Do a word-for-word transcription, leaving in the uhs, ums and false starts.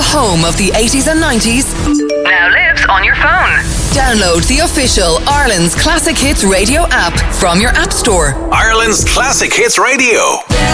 home of the eighties and nineties, now lives on your phone. Download the official Ireland's Classic Hits Radio app from your app store. Ireland's Classic Hits Radio.